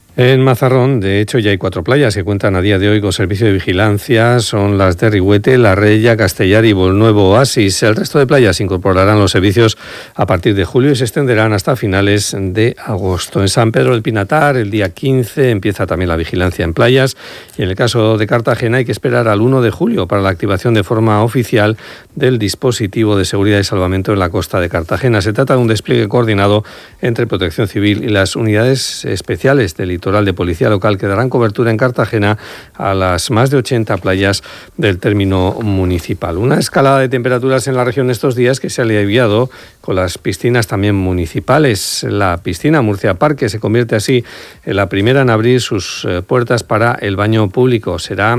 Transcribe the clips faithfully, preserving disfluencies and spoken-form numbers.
En Mazarrón, de hecho, ya hay cuatro playas que cuentan a día de hoy con servicio de vigilancia. Son las de Rigüete, La Rella, Castellar y Bolnuevo Oasis. El resto de playas incorporarán los servicios a partir de julio y se extenderán hasta finales de agosto. En San Pedro del Pinatar, el día quince, empieza también la vigilancia en playas. Y en el caso de Cartagena hay que esperar al uno de julio para la activación de forma oficial del dispositivo de seguridad y salvamento en la costa de Cartagena. Se trata de un despliegue coordinado entre Protección Civil y las unidades especiales del litoral de Policía Local, que darán cobertura en Cartagena a las más de ochenta playas del término municipal. Una escalada de temperaturas en la región estos días que se ha aliviado con las piscinas también municipales. La piscina Murcia Parque se convierte así en la primera en abrir sus puertas para el baño público. Será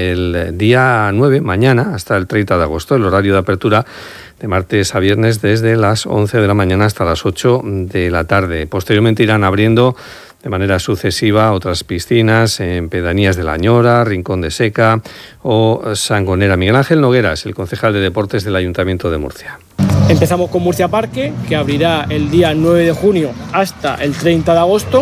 el día nueve, mañana, hasta el treinta de agosto. El horario de apertura de martes a viernes desde las once de la mañana hasta las ocho de la tarde. Posteriormente irán abriendo de manera sucesiva otras piscinas en Pedanías de la Añora, Rincón de Seca o Sangonera. Miguel Ángel Nogueras, el concejal de Deportes del Ayuntamiento de Murcia. Empezamos con Murcia Parque, que abrirá el día nueve de junio hasta el treinta de agosto,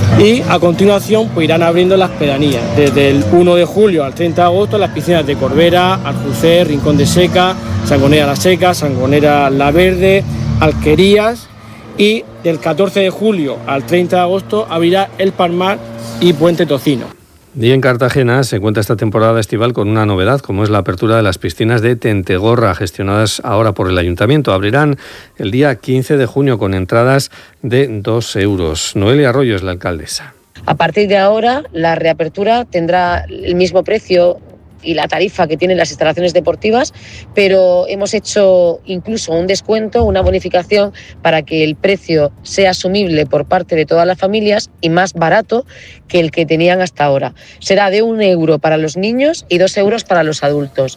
y a continuación pues irán abriendo las pedanías. Desde el uno de julio al treinta de agosto las piscinas de Corbera, Aljucer, Rincón de Seca, Sangonera La Seca, Sangonera La Verde, Alquerías, y del catorce de julio al treinta de agosto abrirá El Palmar y Puente Tocino. Y en Cartagena se cuenta esta temporada estival con una novedad, como es la apertura de las piscinas de Tentegorra, gestionadas ahora por el Ayuntamiento. Abrirán el día quince de junio con entradas de dos euros. Noelia Arroyo es la alcaldesa. A partir de ahora, la reapertura tendrá el mismo precio y la tarifa que tienen las instalaciones deportivas, pero hemos hecho incluso un descuento, una bonificación para que el precio sea asumible por parte de todas las familias y más barato que el que tenían hasta ahora. Será de un euro para los niños y dos euros para los adultos.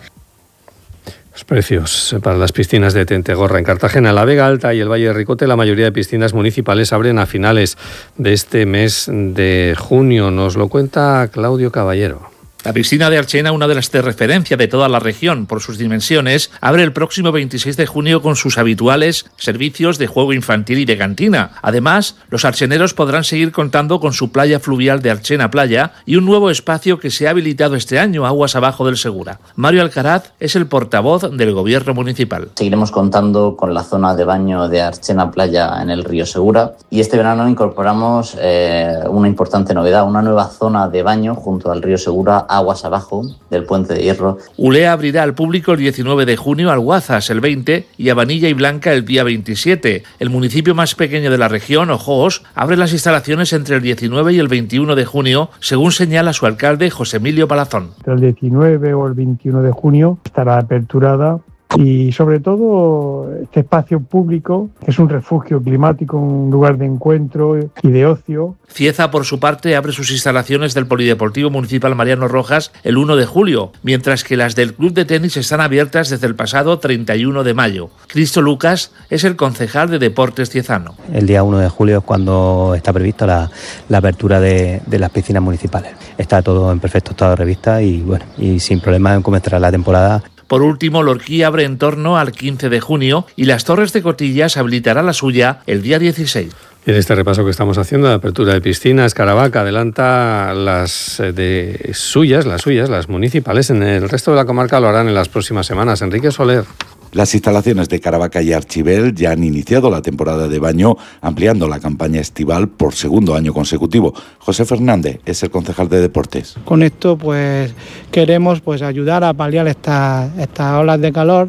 Los precios para las piscinas de Tentegorra en Cartagena, La Vega Alta y el Valle de Ricote, la mayoría de piscinas municipales abren a finales de este mes de junio. Nos lo cuenta Claudio Caballero. La piscina de Archena, una de las de referencia de toda la región por sus dimensiones, abre el próximo veintiséis de junio con sus habituales servicios de juego infantil y de cantina. Además, los archeneros podrán seguir contando con su playa fluvial de Archena Playa y un nuevo espacio que se ha habilitado este año, aguas abajo del Segura. Mario Alcaraz es el portavoz del Gobierno municipal. Seguiremos contando con la zona de baño de Archena Playa en el río Segura, y este verano incorporamos eh, una importante novedad, una nueva zona de baño junto al río Segura, aguas abajo del Puente de Hierro. Ulea abrirá al público el diecinueve de junio, Alguazas el veinte y Abanilla y Blanca el día veintisiete. El municipio más pequeño de la región, Ojos, abre las instalaciones entre el diecinueve y el veintiuno de junio, según señala su alcalde José Emilio Palazón. El diecinueve o el veintiuno de junio estará aperturada. Y sobre todo este espacio público, que es un refugio climático, un lugar de encuentro y de ocio. Cieza, por su parte, abre sus instalaciones del Polideportivo Municipal Mariano Rojas el uno de julio, mientras que las del Club de Tenis están abiertas desde el pasado treinta y uno de mayo. Cristo Lucas es el concejal de Deportes ciezano. El día uno de julio es cuando está prevista la, la apertura de, de las piscinas municipales. Está todo en perfecto estado de revista y, bueno, y sin problema comenzará la temporada. Por último, Lorquí abre en torno al quince de junio y las Torres de Cotillas habilitará la suya el día dieciséis. En este repaso que estamos haciendo de apertura de piscinas, Caravaca adelanta las de suyas, las suyas, las municipales. En el resto de la comarca lo harán en las próximas semanas. Enrique Soler. Las instalaciones de Caravaca y Archibel ya han iniciado la temporada de baño, ampliando la campaña estival por segundo año consecutivo. José Fernández es el concejal de Deportes. Con esto pues queremos pues ayudar a paliar estas estas olas de calor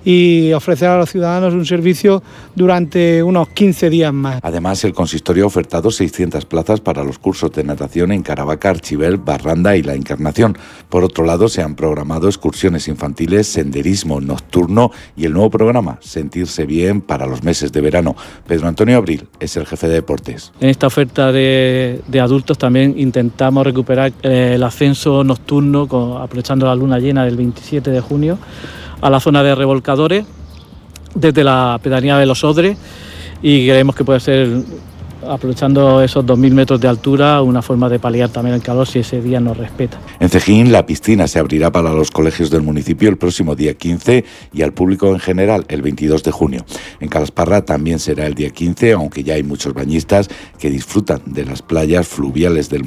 y ofrecer a los ciudadanos un servicio durante unos quince días más. Además, el consistorio ha ofertado seiscientas plazas para los cursos de natación en Caravaca, Archibel, Barranda y La Encarnación. Por otro lado, se han programado excursiones infantiles, senderismo nocturno y el nuevo programa Sentirse Bien para los meses de verano. Pedro Antonio Abril es el jefe de deportes. En esta oferta de, de adultos también intentamos recuperar eh, el ascenso nocturno, con, aprovechando la luna llena del veintisiete de junio, a la zona de revolcadores desde la pedanía de Los Odres, y creemos que puede ser, aprovechando esos dos mil metros de altura, una forma de paliar también el calor si ese día nos respeta. En Cejín, la piscina se abrirá para los colegios del municipio el próximo día quince y al público en general el veintidós de junio. En Calasparra también será el día quince, aunque ya hay muchos bañistas que disfrutan de las playas fluviales del